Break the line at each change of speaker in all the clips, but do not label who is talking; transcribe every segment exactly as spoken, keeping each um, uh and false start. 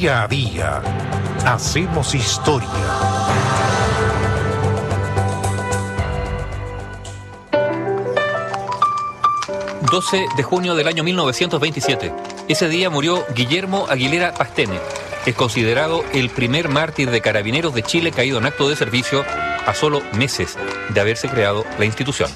Día a día hacemos historia.
doce de junio del año mil novecientos veintisiete. Ese día murió Guillermo Aguilera Pastene. Es considerado el primer mártir de Carabineros de Chile caído en acto de servicio a solo meses de haberse creado la institución.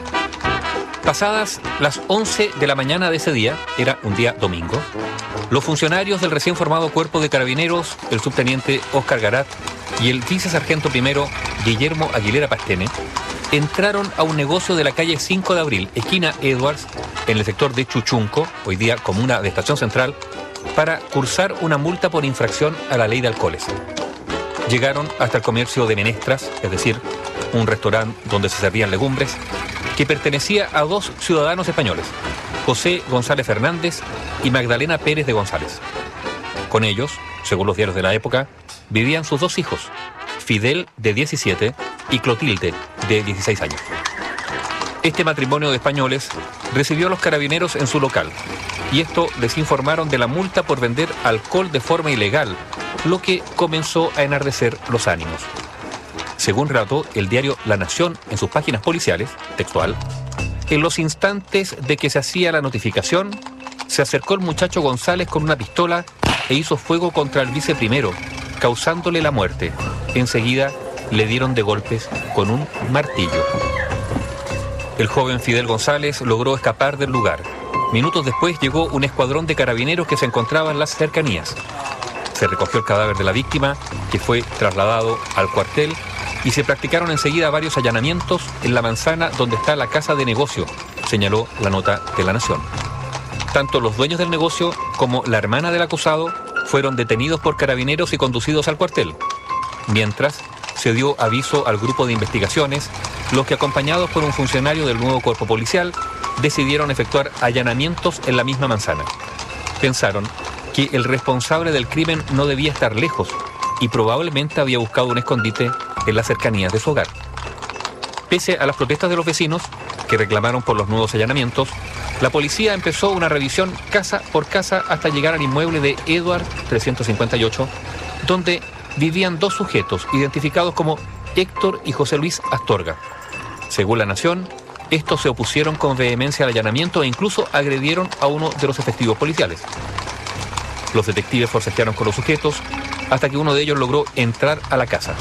Pasadas las once de la mañana de ese día, era un día domingo, los funcionarios del recién formado Cuerpo de Carabineros, el subteniente Óscar Garat y el vicesargento primero Guillermo Aguilera Pastene, entraron a un negocio de la calle cinco de abril, esquina Edwards, en el sector de Chuchunco, hoy día comuna de Estación Central, para cursar una multa por infracción a la ley de alcoholes. Llegaron hasta el comercio de Menestras, es decir, un restaurante donde se servían legumbres, que pertenecía a dos ciudadanos españoles, José González Fernández y Magdalena Pérez de González. Con ellos, según los diarios de la época, vivían sus dos hijos, Fidel, de diecisiete, y Clotilde, de dieciséis años. Este matrimonio de españoles recibió a los carabineros en su local, y esto les informaron de la multa por vender alcohol de forma ilegal, lo que comenzó a enardecer los ánimos. Según relató el diario La Nación en sus páginas policiales, textual, en los instantes de que se hacía la notificación, se acercó el muchacho González con una pistola e hizo fuego contra el viceprimero, causándole la muerte. Enseguida le dieron de golpes con un martillo. El joven Fidel González logró escapar del lugar. Minutos después llegó un escuadrón de carabineros que se encontraba en las cercanías. Se recogió el cadáver de la víctima, que fue trasladado al cuartel, y se practicaron enseguida varios allanamientos en la manzana donde está la casa de negocio, señaló la nota de La Nación. Tanto los dueños del negocio como la hermana del acusado fueron detenidos por carabineros y conducidos al cuartel. Mientras, se dio aviso al grupo de investigaciones, los que, acompañados por un funcionario del nuevo cuerpo policial, decidieron efectuar allanamientos en la misma manzana. Pensaron que el responsable del crimen no debía estar lejos y probablemente había buscado un escondite en las cercanías de su hogar. Pese a las protestas de los vecinos, que reclamaron por los nuevos allanamientos, la policía empezó una revisión casa por casa hasta llegar al inmueble de Edward trescientos cincuenta y ocho, donde vivían dos sujetos identificados como Héctor y José Luis Astorga. Según La Nación, estos se opusieron con vehemencia al allanamiento e incluso agredieron a uno de los efectivos policiales. Los detectives forcejearon con los sujetos hasta que uno de ellos logró entrar a la casa.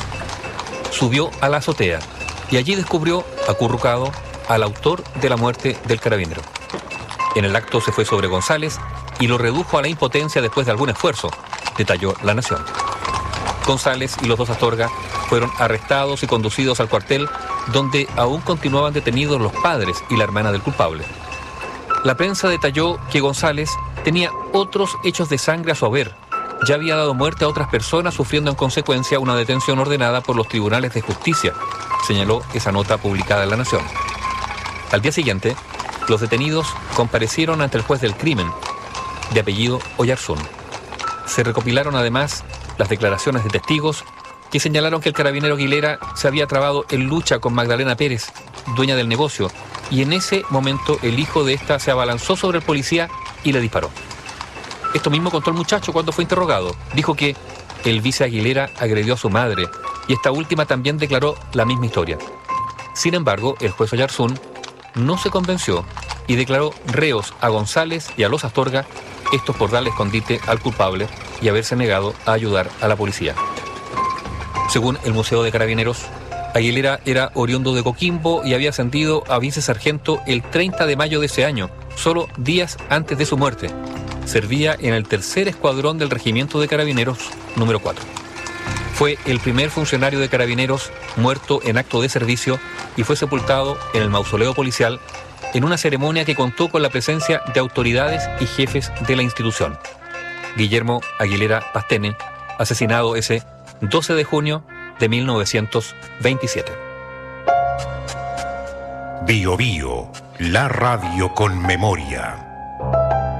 Subió a la azotea y allí descubrió, acurrucado, al autor de la muerte del carabinero. En el acto se fue sobre González y lo redujo a la impotencia después de algún esfuerzo, detalló La Nación. González y los dos Astorga fueron arrestados y conducidos al cuartel, donde aún continuaban detenidos los padres y la hermana del culpable. La prensa detalló que González tenía otros hechos de sangre a su haber. Ya había dado muerte a otras personas, sufriendo en consecuencia una detención ordenada por los tribunales de justicia, señaló esa nota publicada en La Nación. Al día siguiente, los detenidos comparecieron ante el juez del crimen, de apellido Oyarzún. Se recopilaron además las declaraciones de testigos que señalaron que el carabinero Aguilera se había trabado en lucha con Magdalena Pérez, dueña del negocio, y en ese momento el hijo de esta se abalanzó sobre el policía y le disparó. Esto mismo contó el muchacho cuando fue interrogado. Dijo que el vice Aguilera agredió a su madre y esta última también declaró la misma historia. Sin embargo, el juez Oyarzún no se convenció y declaró reos a González y a los Astorga, estos por darle escondite al culpable y haberse negado a ayudar a la policía. Según el Museo de Carabineros, Aguilera era oriundo de Coquimbo y había ascendido a vicesargento el treinta de mayo de ese año, solo días antes de su muerte. Servía en el tercer escuadrón del Regimiento de Carabineros número cuatro. Fue el primer funcionario de Carabineros muerto en acto de servicio y fue sepultado en el mausoleo policial en una ceremonia que contó con la presencia de autoridades y jefes de la institución. Guillermo Aguilera Pastene, asesinado ese doce de junio de mil novecientos veintisiete.
Bio Bio, la radio con memoria.